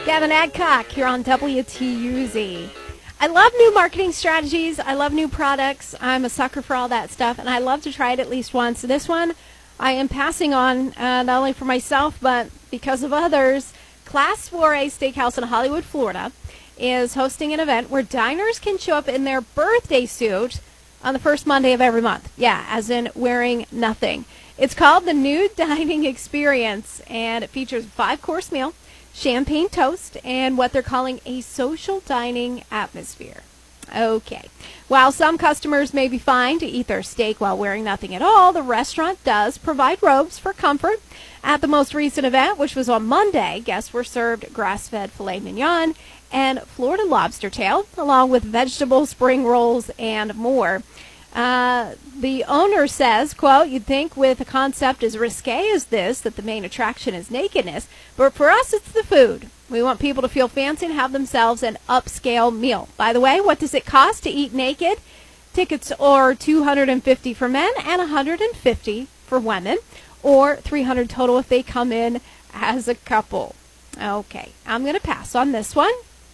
Gavin Adcock here on WTUZ. I love new marketing strategies. I love new products. I'm a sucker for all that stuff, and I love to try it at least once. This one I am passing on, not only for myself, but because of others. Class 4A Steakhouse in Hollywood, Florida, is hosting an event where diners can show up in their birthday suit on the first Monday of every month. Yeah, as in wearing nothing. It's called the Nude Dining Experience, and it features a 5-course meal, champagne toast, and what they're calling a social dining atmosphere. Okay. While some customers may be fine to eat their steak while wearing nothing at all, the restaurant does provide robes for comfort. At the most recent event, which was on Monday, guests were served grass-fed filet mignon and Florida lobster tail, along with vegetable spring rolls and more. The owner says, quote, "You'd think with a concept as risque as this that the main attraction is nakedness, but for us it's the food. We want people to feel fancy and have themselves an upscale meal. By the way, what does it cost to eat naked? Tickets are $250 for men and $150 for women, or $300 total if they come in as a couple." Okay, I'm going to pass on this one.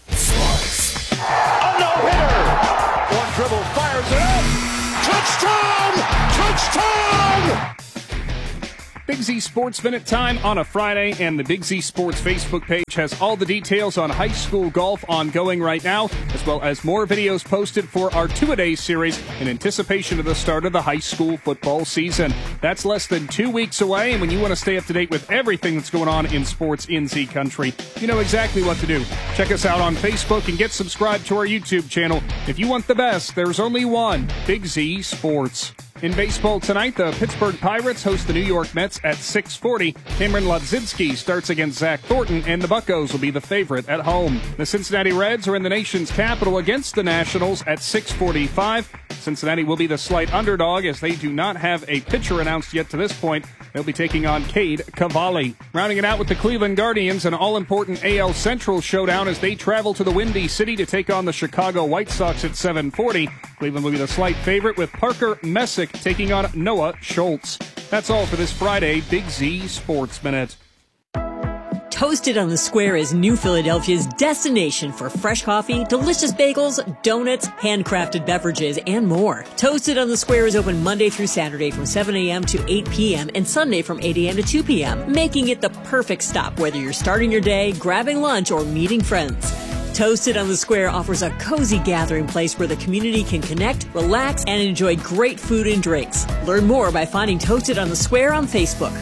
A no-hitter! One dribble, fires it up! Touchdown! Touchdown! Big Z Sports Minute time on a Friday, and the Big Z Sports Facebook page has all the details on high school golf ongoing right now, as well as more videos posted for our two-a-day series in anticipation of the start of the high school football season. That's less than 2 weeks away, and when you want to stay up to date with everything that's going on in sports in Z country, you know exactly what to do. Check us out on Facebook and get subscribed to our YouTube channel. If you want the best, there's only one, Big Z Sports. In baseball tonight, the Pittsburgh Pirates host the New York Mets at 6:40. Cameron Ladzinski starts against Zach Thornton, and the Buccos will be the favorite at home. The Cincinnati Reds are in the nation's capital against the Nationals at 6:45. Cincinnati will be the slight underdog as they do not have a pitcher announced yet to this point. They'll be taking on Cade Cavalli. Rounding it out with the Cleveland Guardians, an all-important AL Central showdown as they travel to the Windy City to take on the Chicago White Sox at 7:40. Cleveland will be the slight favorite with Parker Messick taking on Noah Schultz. That's all for this Friday Big Z Sports Minute. Toasted on the Square is New Philadelphia's destination for fresh coffee, delicious bagels, donuts, handcrafted beverages, and more. Toasted on the Square is open Monday through Saturday from 7 a.m. to 8 p.m. and Sunday from 8 a.m. to 2 p.m., making it the perfect stop whether you're starting your day, grabbing lunch, or meeting friends. Toasted on the Square offers a cozy gathering place where the community can connect, relax, and enjoy great food and drinks. Learn more by finding Toasted on the Square on Facebook.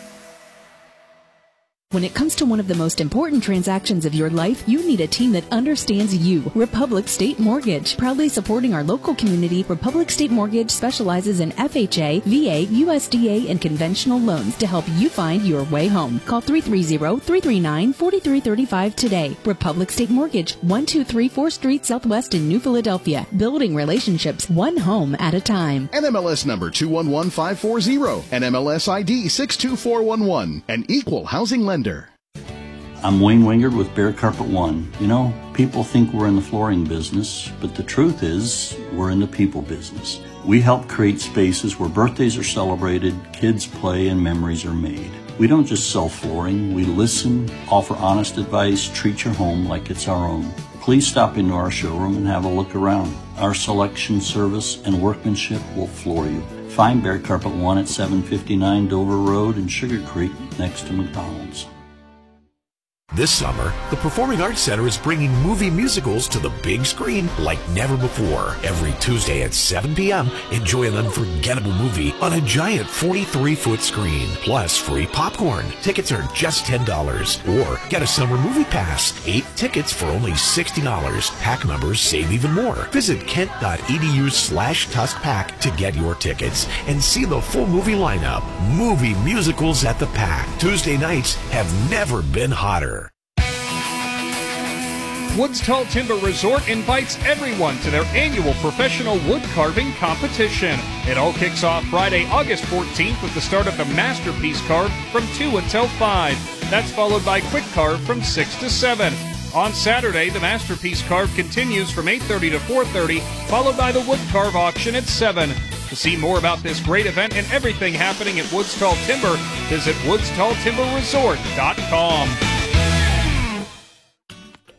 When it comes to one of the most important transactions of your life, you need a team that understands you. Republic State Mortgage. Proudly supporting our local community, Republic State Mortgage specializes in FHA, VA, USDA, and conventional loans to help you find your way home. Call 330-339-4335 today. Republic State Mortgage, 123 4th Street Southwest in New Philadelphia. Building relationships one home at a time. NMLS number 211540. NMLS ID 62411. An equal housing lender. I'm Wayne Wingard with Bear Carpet One. You know, people think we're in the flooring business, but the truth is we're in the people business. We help create spaces where birthdays are celebrated, kids play, and memories are made. We don't just sell flooring, we listen, offer honest advice, treat your home like it's our own. Please stop into our showroom and have a look around. Our selection, service, and workmanship will floor you. Find Bear Carpet One at 759 Dover Road in Sugar Creek next to McDonald's. This summer, the Performing Arts Center is bringing movie musicals to the big screen like never before. Every Tuesday at 7 p.m., enjoy an unforgettable movie on a giant 43-foot screen, plus free popcorn. Tickets are just $10. Or get a summer movie pass, 8 tickets for only $60. Pack members save even more. Visit kent.edu/TuskPack to get your tickets and see the full movie lineup. Movie musicals at the Pack. Tuesday nights have never been hotter. Woods Tall Timber Resort invites everyone to their annual professional wood carving competition. It all kicks off Friday, August 14th with the start of the Masterpiece Carve from 2 until 5. That's followed by Quick Carve from 6 to 7. On Saturday, the Masterpiece Carve continues from 8:30 to 4:30, followed by the Wood Carve auction at 7. To see more about this great event and everything happening at Woods Tall Timber, visit woodstalltimberresort.com.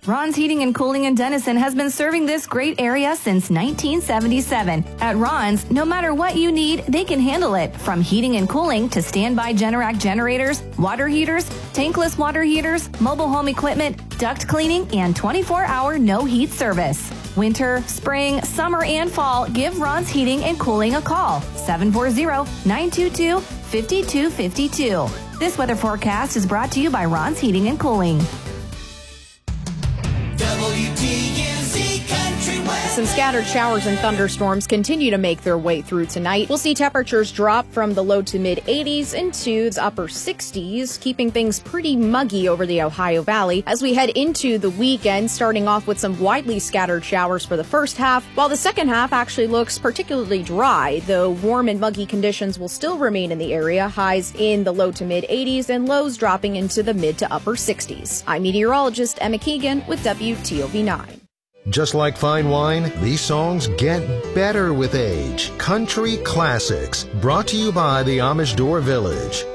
Ron's Heating and Cooling in Denison has been serving this great area since 1977. At Ron's, no matter what you need, they can handle it. From heating and cooling to standby Generac generators, water heaters, tankless water heaters, mobile home equipment, duct cleaning, and 24-hour no-heat service. Winter, spring, summer, and fall, give Ron's Heating and Cooling a call. 740-922-5252. This weather forecast is brought to you by Ron's Heating and Cooling. WTUZ Country West. Some scattered showers and thunderstorms continue to make their way through tonight. We'll see temperatures drop from the low to mid 80s into the upper 60s, keeping things pretty muggy over the Ohio Valley as we head into the weekend, starting off with some widely scattered showers for the first half, while the second half actually looks particularly dry, though warm and muggy conditions will still remain in the area, highs in the low to mid 80s and lows dropping into the mid to upper 60s. I'm meteorologist Emma Keegan with WTOV9. Just like fine wine, these songs get better with age. Country Classics, brought to you by the Amish Door Village.